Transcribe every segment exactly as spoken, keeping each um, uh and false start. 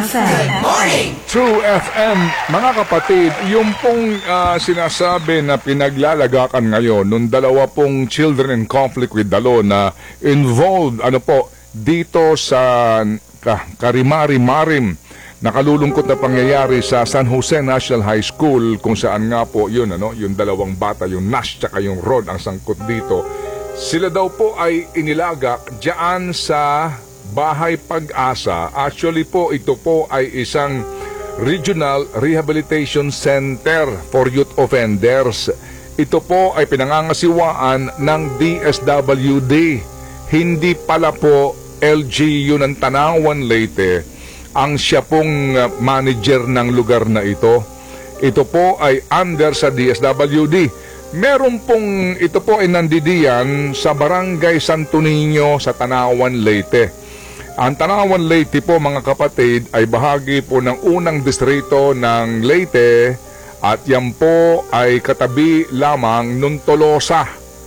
F M. Morning! True F M, mga kapatid, yung pong uh, sinasabi na pinaglalagakan ngayon nung dalawa pong children in conflict with the law na involved, ano po, dito sa ka, Karimari-Marim, nakalulungkot na pangyayari sa San Jose National High School kung saan nga po yun, ano, yung dalawang bata, yung Nash tsaka yung Rod ang sangkot dito. Sila daw po ay inilagak diyan sa Bahay Pag-asa. Actually po, ito po ay isang Regional Rehabilitation Center for Youth Offenders. Ito po ay pinangangasiwaan ng D S W D. Hindi pala po L G U ng Tanawan Leyte ang siya pong manager ng lugar na ito. Ito po ay under sa D S W D. Meron pong, ito po ay nandidiyan sa Barangay Santo Niño sa Tanawan Leyte. Ang Tanawan Leyte po, mga kapatid, ay bahagi po ng unang distrito ng Leyte at yan po ay katabi lamang nung Tolosa.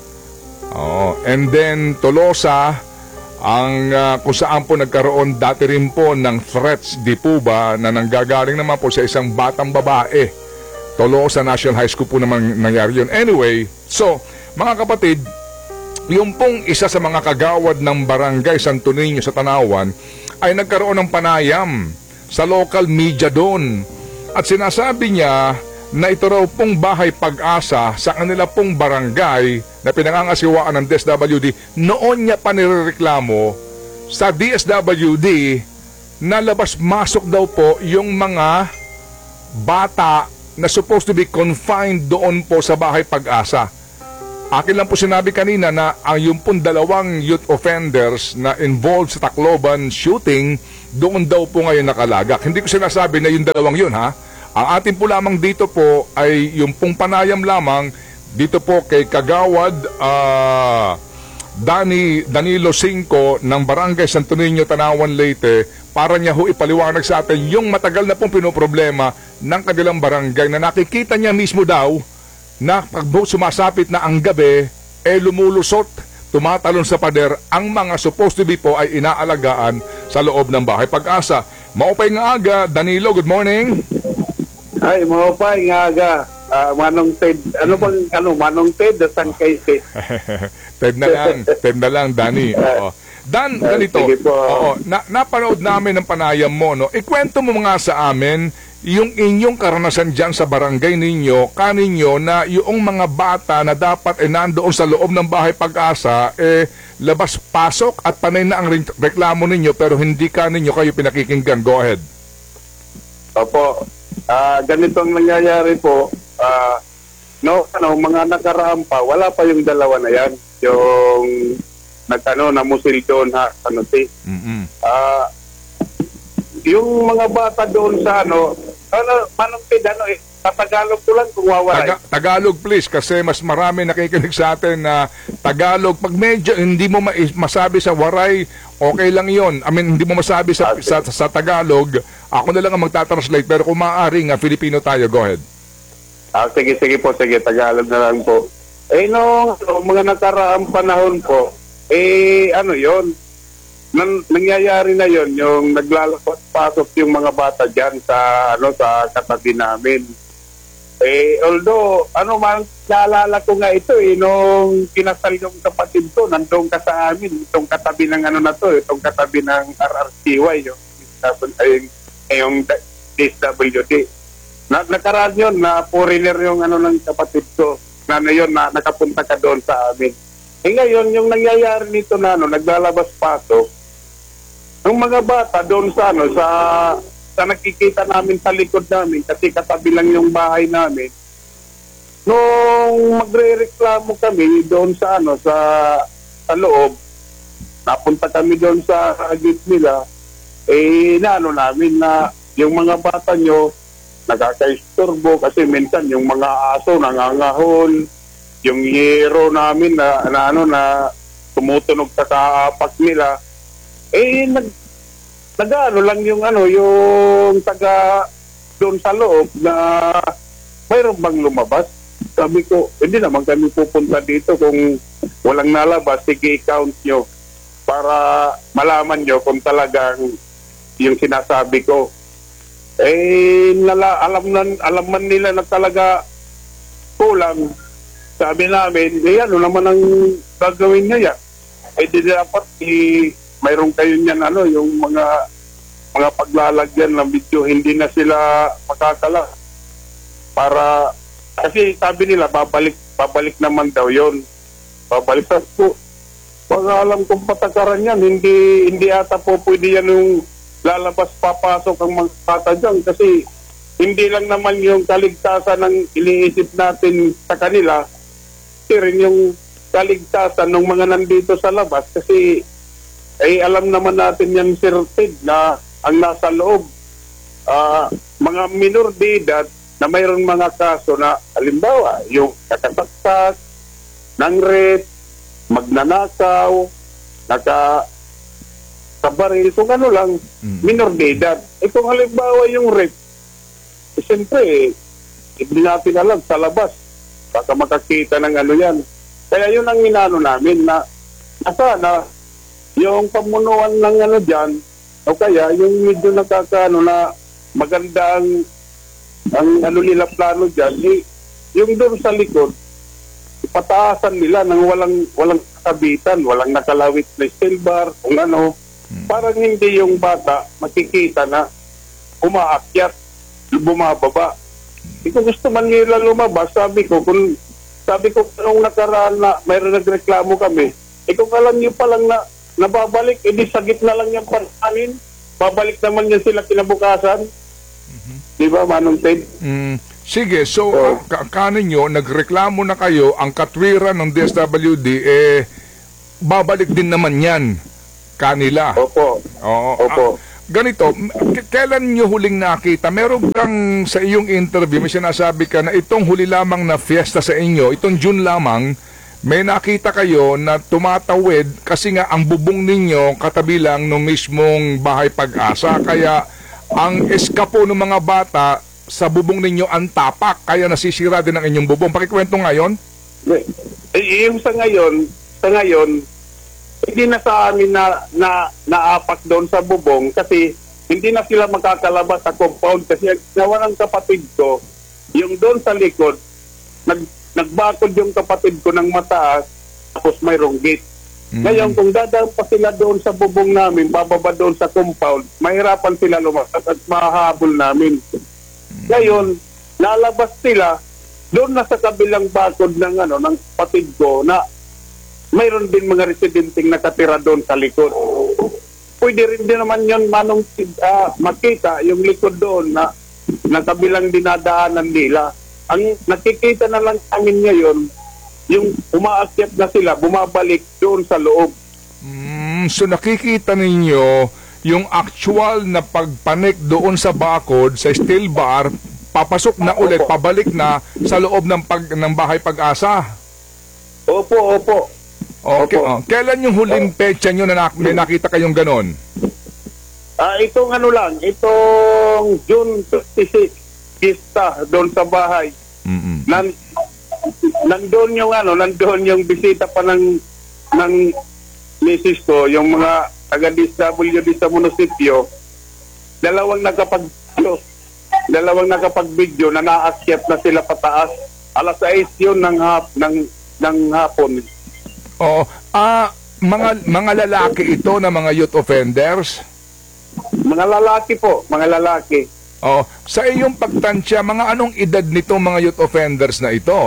Oh, and then Tolosa, ang uh, kung saan po nagkaroon dati rin po ng threats, di po ba, na nanggagaling naman po sa isang batang babae. Tolosa National High School po naman nangyari yun. Anyway, so, mga kapatid, yung pong isa sa mga kagawad ng Barangay Santo Niño sa Tanawan ay nagkaroon ng panayam sa local media doon. At sinasabi niya na ito raw pong Bahay Pag-asa sa kanila pong barangay na pinangangasiwaan ng D S W D, noon niya pa nirereklamo sa D S W D na labas-masok daw po yung mga bata na supposed to be confined doon po sa Bahay Pag-asa. Akin lang po sinabi kanina na ang yung pong dalawang youth offenders na involved sa Tacloban shooting, doon daw po ngayon nakalagak. Hindi ko sinasabi na yung dalawang yun, ha? Ang atin po lamang dito po ay yung pong panayam lamang dito po kay Kagawad uh, Dani, Danilo Cinco ng Barangay Santo Niño, Tanawan Leyte, para niya ho ipaliwanag sa atin yung matagal na pong pinoproblema ng kanilang barangay na nakikita niya mismo daw na pag sumasapit na ang gabi, eh lumulusot, tumatalon sa pader ang mga supposed to be po ay inaalagaan sa loob ng Bahay Pag-asa. Maupay nga aga, Danilo, good morning. Ay, maupay nga aga. Uh, Manong Ted, ano bang, ano, Manong Ted, San kay Ted? Ted na lang, Ted na lang, Dani. Oo. Dan, ganito, oo, na, napanood namin ang panayam mo, no? Ikwento mo nga sa amin yung inyong karanasan dyan sa barangay ninyo, kaninyo, na yung mga bata na dapat eh nandoon sa loob ng Bahay Pag-asa, eh labas-pasok at panay na ang reklamo ninyo pero hindi kaninyo kayo pinakikinggan. Go ahead. Opo. Uh, ganito ang nangyayari po. Uh, no, ano, mga nakaraan pa, wala pa yung dalawa na yan. Yung nagano namusil doon, ha, ano si. Mm-hmm. Uh, yung mga bata doon sa ano, ano, Manong Ted, ano eh, Tagalog ko lang kung wawaray. Taga- Tagalog please, kasi mas marami nakikinig sa atin na Tagalog. Pag medyo hindi mo ma- masabi sa waray, okay lang yon. I mean, hindi mo masabi sa, okay. sa, sa Tagalog, ako na lang ang magta-translate. Pero kung maaari nga, Filipino tayo, go ahead. Ah, sige, sige po, sige, Tagalog na lang po. Eh, no, no mga nakaraang panahon po, eh, ano yon Nan, nangyayari na yon yung naglalapot-pasok yung mga bata dyan sa, ano, sa katabi namin. Eh, although, ano man, naalala ko nga ito eh, nung kinasal yung kapatid ko, nandun ka sa amin, itong katabi ng ano na to, itong katabi ng R R C Y, yung, yung, yung D S W D. Na, nakaraan yun, na foreigner yung ano ng kapatid ko, na ano yun, na nakapunta ka doon sa amin. Eh ngayon, yung nangyayari nito na ano, naglalabas-pasok, yung mga bata doon sa ano, sa sa nakikita namin sa likod namin kasi katabi lang yung bahay namin. Nung magrereklamo kami doon sa ano sa sa loob, napunta kami doon sa gate nila, eh naano namin na yung mga bata nyo nagkakaisturbo kasi minsan yung mga aso nangangahol, yung hero namin na, na ano na tumutunog sa kaapak nila. Eh, nag, nag-ano lang yung ano, yung taga doon sa loob na mayroon bang lumabas? Sabi ko, hindi naman kami pupunta dito kung walang nalabas, sige i-count nyo para malaman nyo kung talagang yung sinasabi ko Eh, nala, alam, na, alam man nila na talaga kulang. Sabi namin, eh ano naman ang gagawin nyo yan? Eh di dapat, eh, mayroon kayo niyan, ano, yung mga mga paglalagyan ng video, hindi na sila makakala. Para, kasi sabi nila, babalik, babalik naman daw yon. Babalik sa po. Pag alam kong patakaran yan, hindi, hindi ata po pwede yan yung lalabas papasok ang mga bata dyan. Kasi hindi lang naman yung kaligtasan ng iniisip natin sa kanila, kasi rin yung kaligtasan ng mga nandito sa labas. Kasi ay alam naman natin yan, Sir Ted, na ang nasa loob, uh, mga minor de edad na mayroon mga kaso na, halimbawa, yung kakataktak, ng rape, magnanakaw, naka sa baril, kung ano lang, mm. minor de edad. E kung halimbawa yung rape, eh, siyempre, eh, hindi natin alam sa labas, baka makakita ng ano yan. Kaya yun ang inano namin na, na sana, yung pamunuan ng ano dyan, o kaya yung medyo nakakaano na maganda ang, ang ano nila plano dyan, eh, yung doon sa likod, ipataasan nila ng walang walang kabitan, walang nakalawit na steel bar, kung ano, hmm. parang hindi yung bata makikita na umaakyat, bumababa. Hindi ko gusto man nila lumabas, sabi ko, kung sabi ko nung nakaraan na mayroon nagreklamo kami, eh kung alam niyo pa lang na nababalik, edi sa gitna lang yung pananin, babalik naman yan sila kinabukasan. Mm-hmm. Di ba, Manong Ted? Mm. Sige, so, so uh, ka- kanin nyo, nagreklamo na kayo, ang katwiran ng D S W D, eh, babalik din naman yan kanila. Opo. Oo. Opo. Ah, ganito, k- kailan nyo huling nakita? Meron kang sa iyong interview, may sinasabi ka na itong huli lamang na fiesta sa inyo, itong June lamang, may nakita kayo na tumatawid kasi nga ang bubong ninyo katabi lang ng mismong bahay Pag-asa. Kaya ang eskapo ng mga bata sa bubong ninyo ang tapak, kaya nasisira din ang inyong bubong. Pakikwento ngayon? Eh, yung sa ngayon, sa ngayon, hindi na sa amin na, na naapak doon sa bubong kasi hindi na sila makakalabas sa compound kasi nawa ng kapatid ko, yung doon sa likod, nag, nagbakod yung kapatid ko ng mataas, tapos mayroong gate. Mm-hmm. Ngayon, kung dadaan pa sila doon sa bubong namin, bababa doon sa compound, mahirapan sila lumakas at mahahabol namin. Mm-hmm. Ngayon, lalabas sila doon na sa kabilang bakod ng ano ng kapatid ko na mayroon din mga residenteng nakatira doon sa likod. Pwede rin din naman yun, Manong, uh, makita yung likod doon na, na kabilang dinadaanan nila. Ang nakikita na lang amin ngayon, yung umaakyat na sila, bumabalik doon sa loob. Mm, so nakikita ninyo yung actual na pagpanik doon sa bakod, sa steel bar, papasok na ulit, opo, pabalik na sa loob ng, pag, ng bahay Pag-asa. Opo, opo. Okay. Opo. Oh. Kailan yung huling petsa nyo na nak- may nakita kayong ganon? Ah, itong ano lang, itong June twenty-six, pista doon sa bahay. Mm-hmm. Nan, nandoon yung ano, nandoon yung bisita pa ng ng misis ko, yung mga taga-D S W D sa munisipyo, dalawang nakapag dalawang nakapag-video na naakyat na sila pataas. alas sais yun ng, hap, ng, ng hapon. Oo. Ah, mga mga lalaki ito na mga youth offenders? Mga lalaki po, mga lalaki. Oh, sa iyong pagtansya, mga anong edad nito mga youth offenders na ito?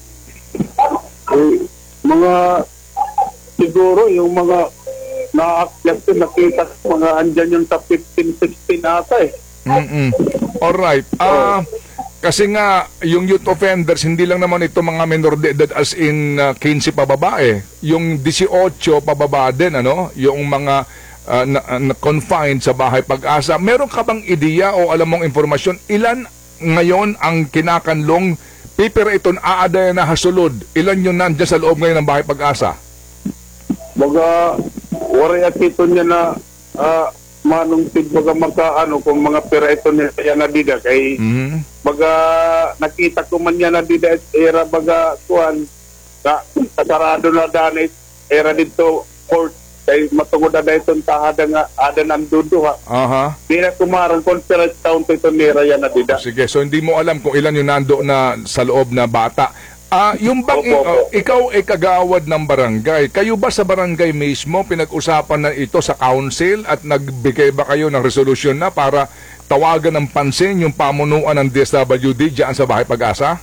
Eh, mga siguro yung mga naakyat ko, nakita ko, mga andyan yung sa fifteen, sixteen ata eh. Mm-mm. Alright. Ah, uh, kasi nga, yung youth offenders, hindi lang naman ito mga minor de edad as in uh, fifteen pababa eh. Yung eighteen pababa din, ano? Yung mga uh, na, na confined sa bahay Pag-asa. Meron ka bang ideya o alam mong informasyon? Ilan ngayon ang kinakanlong paper ito aaday na hasulod? Ilan yun nandiyan sa loob ngayon ng bahay Pag-asa? Baga, wari at ito niya na uh, Manong Sid, baga magkaano kung mga pera ito niya kaya nadida kay mm-hmm. baga nakita ko man niya nadida era baga kuhan sa sarado na danit era dito court kay matungod na dahil tahada nga ada ng duduha. Aha. Di na kumarang conference town to ito ni Raya na dida. Sige, so hindi mo alam kung ilan yung nando na sa loob na bata. Ah, yung bang Opo, opo. oh, ikaw ay kagawad ng barangay. Kayo ba sa barangay mismo pinag-usapan na ito sa council at nagbigay ba kayo ng resolusyon na para tawagan ng pansin yung pamunuan ng D S W D diyan sa Bahay Pag-asa?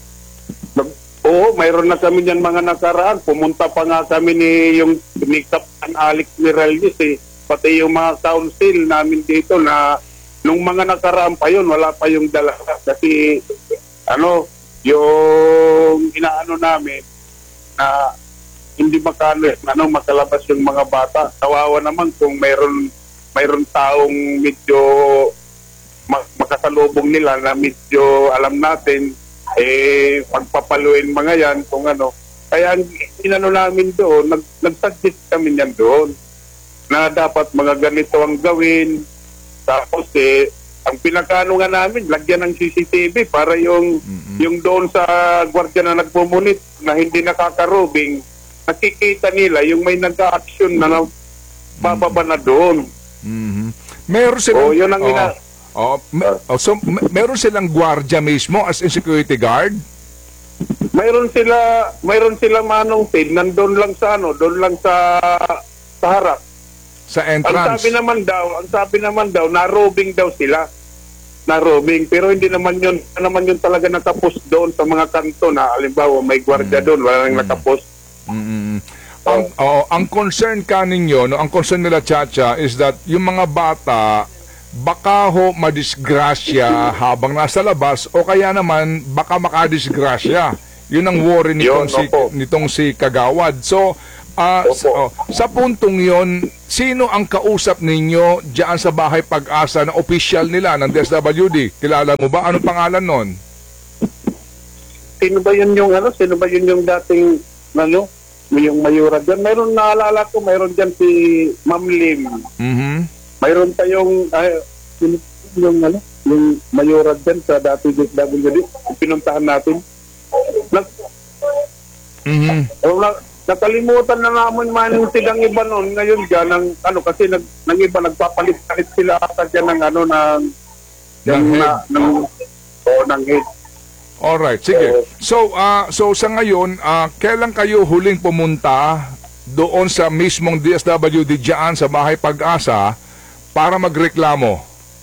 Oo, mayroon na kami niyan mga nakaraan. Pumunta pa nga kami ni yung ni Captain Alex Miralles eh. Pati yung mga council namin dito na nung mga nakaraan pa yun, wala pa yung dalaga. Kasi ano, yung inaano namin na hindi makano, ano, makalabas yung mga bata. Kawawa naman kung mayroon mayroon taong medyo makasalubong nila na medyo alam natin eh pagpapaluin mga yan kung ano. Kaya inano namin doon, nag, nag-suggest kami niyan doon na dapat mga ganito ang gawin. Tapos eh, ang pinakano nga namin, lagyan ng C C T V para yung mm-hmm. yung doon sa gwardiya na nagpumunit na hindi nakakarubing, nakikita nila yung may nag-a-action na bababa na doon. Mm-hmm. Meron silang... Oh, yun ang oh. ina... Oh, me- oh, so me- meron silang gwardiya mismo as in security guard? Mayroon sila, mayroon sila manong tin, nandun lang sa ano, doon lang sa sa harap. Sa Ang entrance? sabi naman daw, ang sabi naman daw, na-robing daw sila. Na-robing, pero hindi naman yun, naman yun talaga nakapos doon sa mga kanto na, alimbawa, may gwardiya doon, wala nang nakapos. Mm-hmm. Ang, oh, ang concern ka ninyo, no, ang concern nila, Chacha, is that yung mga bata, baka ho madisgrasya habang nasa labas o kaya naman baka makadisgrasya. Yun ang worry nitong, Yun, si, opo. nitong si Kagawad. So, uh, sa, oh, sa puntong yon, sino ang kausap ninyo diyan sa Bahay Pag-asa na official nila ng D S W D? Kilala mo ba? Anong pangalan nun? Sino ba yun yung ano? Sino ba yun yung dating ano? Yung mayura dyan? Mayroon naalala ko, mayroon dyan si Ma'am Lim. Mm-hmm. Mayroon tayong ay, yung, yung ano, yung mayura dyan sa dati D S W D, pinuntahan natin. Nag, mm-hmm. oh, na, nakalimutan na naman man yung silang iba noon ngayon dyan, ng, ano, kasi nag, ng iba nagpapalit-palit sila ata dyan ng ano, ng, ng head. Na, ng, oh, ng head. Alright, sige. So, uh, so sa ngayon, uh, kailan kayo huling pumunta doon sa mismong D S W D dyan sa Bahay Pag-asa para magreklamo?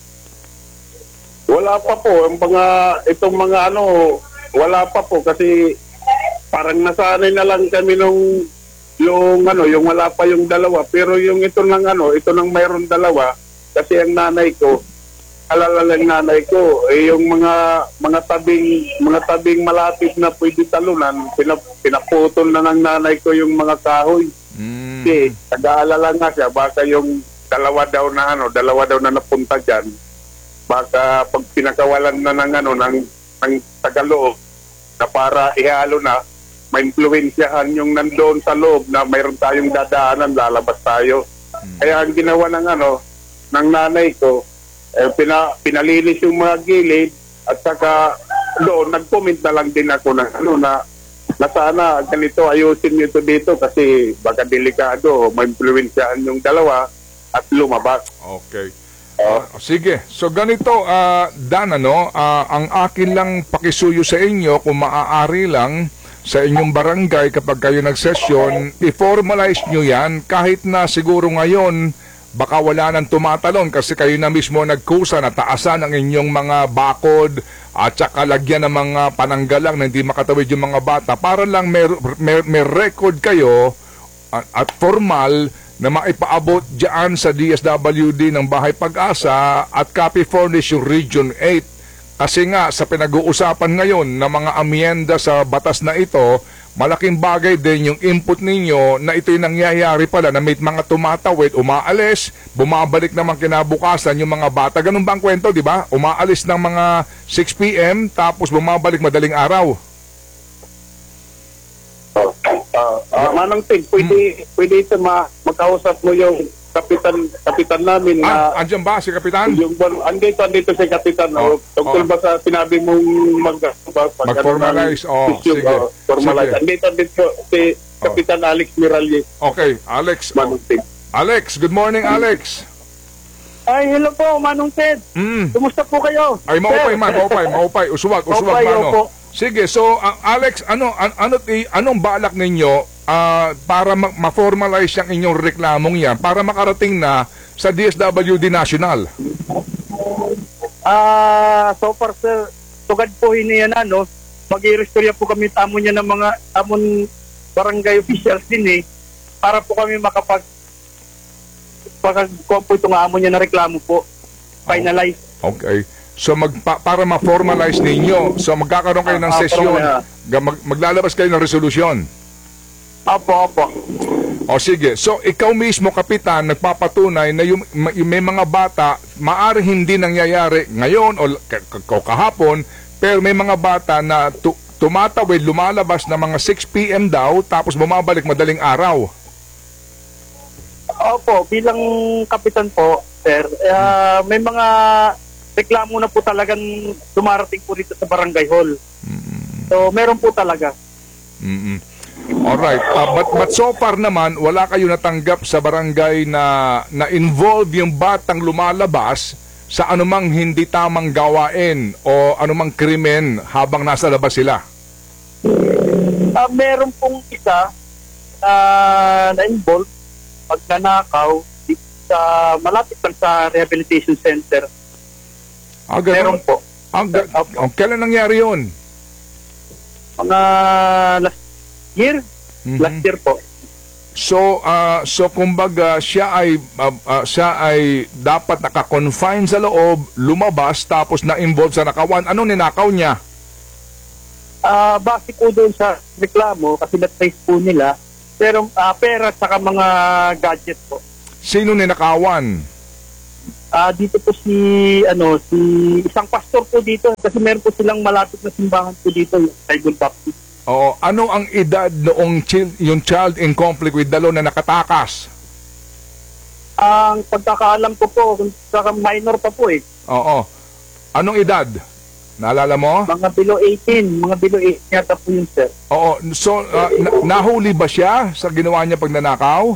Wala pa po. Ang mga, itong mga ano, wala pa po kasi parang nasanay na lang kami nung yung ano, yung wala pa yung dalawa. Pero yung ito ng ano, ito ng mayroon dalawa kasi ang nanay ko, alala lang nanay ko, eh, yung mga mga tabing mga tabing malapit na pwede talunan, pinap, pinaputol na ng nanay ko yung mga kahoy. Mm. Kasi nag-aalala nga siya, baka yung dalawa daw na ano, dalawa daw na napunta dyan, baka pag pinakawalan na ng ano, ng, ng Tagalog, na para ihalo na, ma-influensyahan yung nandoon sa loob na mayroon tayong dadaanan, lalabas tayo. Mm. Kaya ang ginawa ng ano, ng nanay ko, eh, pina, pinalinis yung mga gilid at saka doon, nag-comment na lang din ako na ano na, na sana ganito ayusin nyo ito dito kasi baka delikado, ma-influensyahan yung dalawa at lumabas. Okay. Uh, sige. So ganito, uh, Dan, ano, uh, ang akin lang pakisuyo sa inyo kung maaari lang sa inyong barangay kapag kayo nagsesyon, i-formalize nyo yan kahit na siguro ngayon baka wala nang tumatalon kasi kayo na mismo nagkusa na taasan ang inyong mga bakod at saka lagyan ng mga pananggalang na hindi makatawid yung mga bata para lang may, may, may record kayo at, at formal na maipaabot dyan sa D S W D ng Bahay Pag-asa at copy furnish yung Region eight. Kasi nga sa pinag-uusapan ngayon ng mga amyenda sa batas na ito, malaking bagay din yung input ninyo na ito'y nangyayari pala na may mga tumatawid, umaalis, bumabalik naman kinabukasan yung mga bata. Ganun ba ang kwento, di ba? Umaalis ng mga six p m tapos bumabalik madaling araw. Uh, uh, uh, Manang Ting, pwede, hmm. pwede ito ma makausap mo yung kapitan kapitan namin na... Ah, andyan ba si Kapitan? Yung, andito, andito si Kapitan. Oh, o, tungkol oh. ba sa sinabi mong mag... Mag-formalize, oh, sige. Uh, formalize. Sige. Andito, andito si Kapitan oh. Alex Miralles. Okay, Alex. Manang Ting. Alex, good morning, Alex. Ay, hello po, Manong Ted. Mm. Kumusta po kayo? Ay, maupay Sir? man, maupay, maupay. Uswag, uswag, Maupay, mano. opo. Sige, so, ah, Alex, ano, an- ano, ti- anong balak ninyo ah, para ma- ma-formalize yung inyong reklamong yan para makarating na sa D S W D National? Ah, so far, sir, tugad po hiniyan na, no? Mag-i-restorya po kami tamo niya ng mga tamon barangay officials din eh, para po kami makapag pagkuha po itong amo niya na reklamo po. Finalize. Okay. So magpa- para ma-formalize ninyo, so magkakaroon kayo ng Ah, ah, sesyon, formal, Ga- mag- maglalabas kayo ng resolusyon. Opo, opo. O sige, so ikaw mismo, Kapitan, nagpapatunay na yung, ma- yung may mga bata, maaari hindi nangyayari ngayon o k- k- o kahapon, pero may mga bata na tu- tumatawid, lumalabas na mga six p.m. daw, tapos bumabalik madaling araw. Opo, bilang kapitan po, sir, ah, may mga reklamo na po talagang dumarating po dito sa barangay hall. So, meron po talaga. Mm-mm. Alright, uh, but, but so far naman, wala kayo natanggap sa barangay na na-involve yung batang lumalabas sa anumang hindi tamang gawain o anumang krimen habang nasa labas sila. Ah, meron pong isa ah, na-involve pagnanakaw dito sa malapit lang sa rehabilitation center. Ah, Meron ganun. po. Ah, ga- oh, kailan nangyari yun? Mga last year? Mhm. Last year po. So, ah, so kumbaga siya ay ah, ah, siya ay dapat naka-confine sa loob, lumabas tapos na-involve sa nakawan. Anong ninakaw niya? Ah, base po doon sa reklamo kasi na-trace po nila. Pero ah, pera at saka mga gadget po. Sino ninakawan? Ah, dito po si ano si isang pastor po dito kasi meron po silang malapit na simbahan po dito, yung Saigon Baptist. Oo, ano ang edad noong child, yung child in conflict with the law na nakatakas? Ang pagkakaalam ko po, kung saka minor pa po eh. Oo. Anong edad? Naalala mo? Mga below eighteen, mga below eighteen yata po yun, sir. Oo. So, ah, na- nahuli ba siya sa ginawa niya pag nanakaw?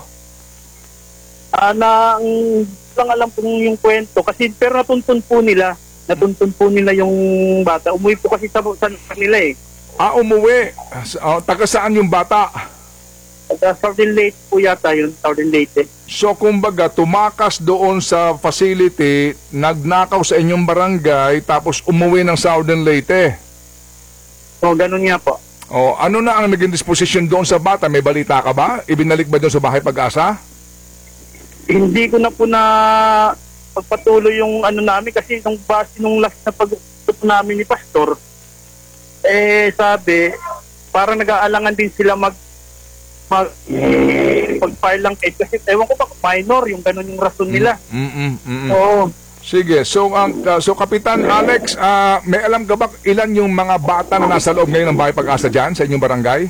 Ah, na, ang lang alam po yung kwento kasi pero natuntun po nila, natuntun po nila yung bata. Umuwi po kasi sa, sa nila eh. Ah, umuwi. Ah, taga saan yung bata? Sa Southern Leyte po yata yun, Southern Leyte. So, kumbaga, tumakas doon sa facility, nagnakaw sa inyong barangay, tapos umuwi ng Southern Leyte. So, ganun nga po. O, ano na ang naging disposition doon sa bata? May balita ka ba? Ibinalik ba doon sa bahay pag-asa? Hindi ko na po na pagpatuloy yung ano namin kasi nung base nung last na pag-usap namin ni Pastor, eh sabi, parang nag-aalangan din sila mag mag pag-file lang case kasi ewan ko ba minor yung ganun yung rason nila. Mm-mm, mm-mm. Oo. Sige, so ang uh, so Kapitan Alex, ah, may alam ka ba ilan yung mga bata na nasa loob ngayon ng bahay pag-asa dyan sa inyong barangay?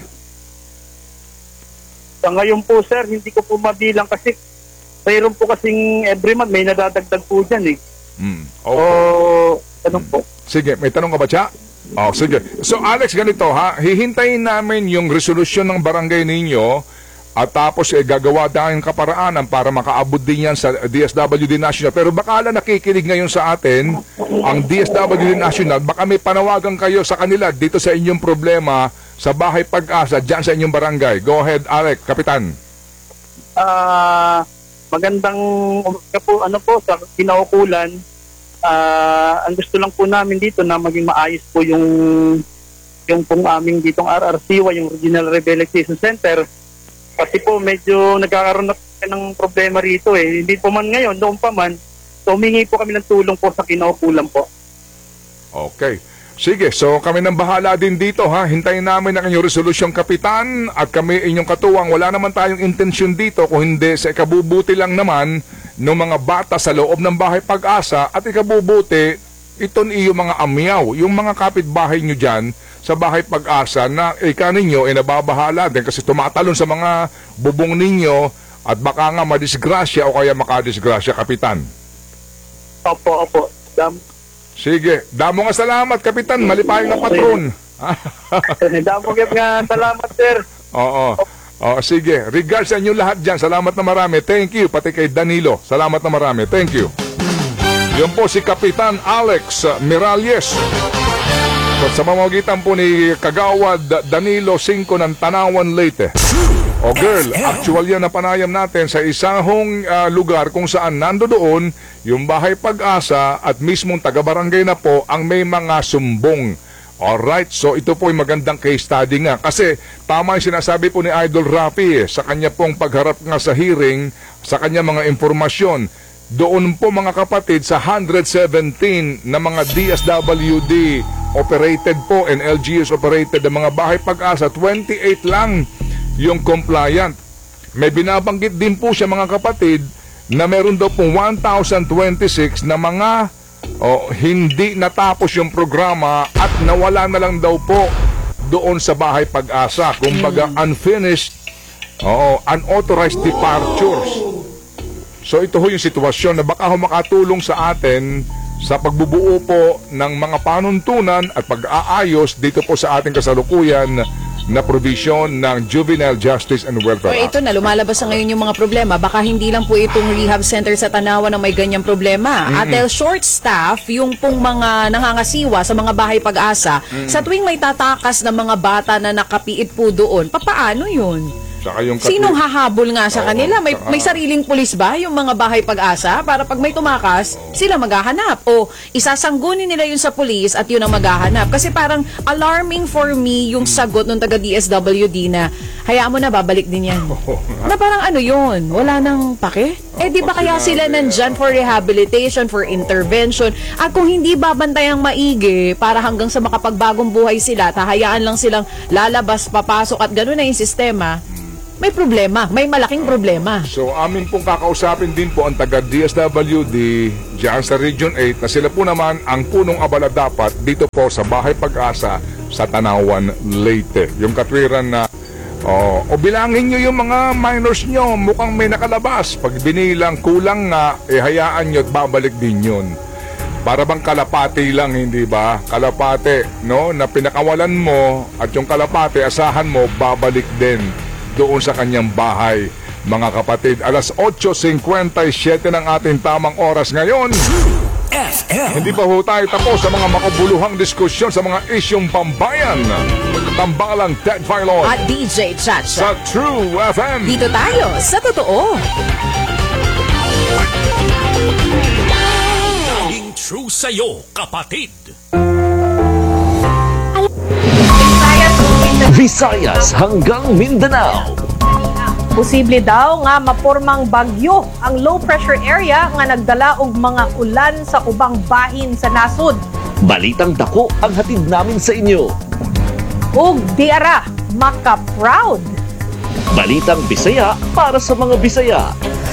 Sa ngayon po sir, hindi ko po mabilang kasi mayroon po kasing every month may nadadagdag po dyan eh. Mm. O, Okay. ano po? Sige, may tanong ka ba, Cha? Oh, sige. So Alex, ganito ha, hihintayin namin yung resolusyon ng barangay ninyo at tapos eh, gagawa tayong kaparaanan para makaabot din yan sa D S W D National. Pero baka lang nakikinig ngayon sa atin ang D S W D National, baka may panawagan kayo sa kanila dito sa inyong problema sa bahay pag-asa dyan sa inyong barangay. Go ahead, Alex, Kapitan. Ah, magandang umaga po ano po sa kinaukulan. Ah, ang gusto lang po namin dito na maging maayos po yung yung pong aming ditong R R C Y, yung Regional Rehabilitation Center. Kasi po medyo nagkakaroon na ng problema rito eh. Hindi po man ngayon, noon pa man. So humingi po kami ng tulong po sa kinaukulan po. Okay. Sige, so kami nang bahala din dito ha. Hintayin namin ang inyong resolusyon, Kapitan, at kami inyong katuwang. Wala naman tayong intensyon dito kung hindi sa ikabubuti lang naman ng mga bata sa loob ng bahay pag-asa at ikabubuti iton iyo mga amyaw, yung mga kapitbahay nyo dyan sa bahay pag-asa na ika ninyo ay nababahala din kasi tumatalon sa mga bubong ninyo at baka nga madisgrasya o kaya makadisgrasya, Kapitan. Opo, opo. Dam Sige, damo nga salamat, Kapitan. Malipayong na patron. Damo nga salamat, sir. Oo. Oh, sige. Regards sa inyo lahat dyan. Salamat na marami. Thank you. Pati kay Danilo. Salamat na marami. Thank you. Yun po si Kapitan Alex Miralles. Sa pamamagitan po ni Kagawad Danilo Cinco ng Tanawan Leyte. O girl, actual yan na panayam natin sa isang uh, lugar kung saan nando doon yung Bahay Pag-asa at mismong taga-barangay na po ang may mga sumbong. Alright, so ito po ay magandang case study nga. Kasi tama yung sinasabi po ni Idol Rafi eh, sa kanya pong pagharap nga sa hearing, sa kanya mga informasyon. Doon po mga kapatid sa one hundred seventeen na mga D S W D operated po and L G U S operated na mga Bahay Pag-asa, twenty-eight lang yung compliant. May binabanggit din po siya mga kapatid na meron daw pong one thousand twenty-six na mga oh, hindi natapos yung programa at nawala na lang daw po doon sa Bahay Pag-asa. Kumbaga unfinished, oh, unauthorized departures. So ito ho yung sitwasyon na baka ho makatulong sa atin sa pagbubuo po ng mga panuntunan at pag-aayos dito po sa ating kasalukuyan na provision ng Juvenile Justice and Welfare O Act. ito na, lumalabas na ngayon yung mga problema. Baka hindi lang po itong rehab center sa Tanawan na may ganyang problema. Mm-hmm. At dahil short staff, yung pong mga nangangasiwa sa mga Bahay Pag-asa, Mm-hmm. sa tuwing may tatakas ng mga bata na nakapiit po doon, papaano yun? Saka yung katwi- Sinong hahabol nga sa Oo, kanila? May, saka- may sariling pulis ba yung mga Bahay Pag-asa? Para pag may tumakas, sila maghahanap. O isasanggunin nila yun sa pulis at yun ang maghahanap. Kasi parang alarming for me yung sagot ng taga-D S W D na hayaan mo na, babalik din yan. Na parang ano yun? Wala nang pake? Eh di ba kaya sila nandyan for rehabilitation, for intervention? At kung hindi babantayang maigi para hanggang sa makapagbagong buhay sila, tahayaan lang silang lalabas, papasok at gano'n na yung sistema, may problema, may malaking problema. So amin pong kakausapin din po ang taga-D S W D dyan sa Region eight na sila po naman ang punong abala dapat dito po sa Bahay Pag-asa sa Tanawan, Leyte. Yung katwiran na oh, o bilangin nyo yung mga minors nyo, mukhang may nakalabas. Pag binilang kulang nga, eh hayaan nyo at babalik din yun. Para bang kalapate lang, hindi ba? Kalapate, no? Na pinakawalan mo at yung kalapate, asahan mo, babalik din doon sa kanyang bahay. Mga kapatid, alas eight fifty-seven ng ating tamang oras ngayon. Hindi pa ho tayo tapos sa mga makabuluhang diskusyon sa mga isyong pambayan. Tambalang Ted Filon At D J Chacha. sa True F M. Dito tayo sa totoo. Laging true sa'yo, kapatid. Visayas hanggang Mindanao. Posible daw nga mapormang bagyo ang low pressure area nga nagdala og mga ulan sa ubang bahin sa nasod. Balitang dako ang hatid namin sa inyo. Ug diara maka-proud. Balitang Bisaya para sa mga Bisaya.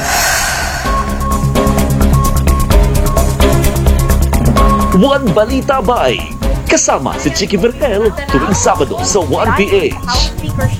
One Balita Bay. Kasama si Chicky Vergel tuwing Sabado sa one P H.